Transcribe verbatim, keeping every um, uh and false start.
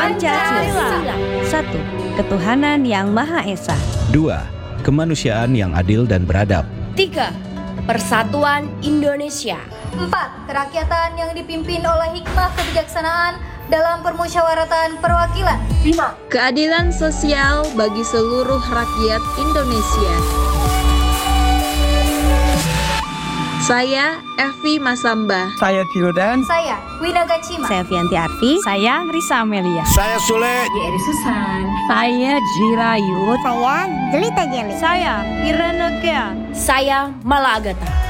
Pancasila. Satu, ketuhanan yang Maha Esa. Dua, kemanusiaan yang adil dan beradab. Tiga, persatuan Indonesia. Empat, kerakyatan yang dipimpin oleh hikmah kebijaksanaan dalam permusyawaratan perwakilan. Lima, keadilan sosial bagi seluruh rakyat Indonesia. Saya Evi Masamba. Saya Tirodan. Saya Wina Gacima. Saya Fianti Arfi. Saya Risa Amelia. Saya Sule. Yeri Susan. Saya Jirayut. Saya Jelita Jeli. Saya Irene Kea. Saya Mala Agatha.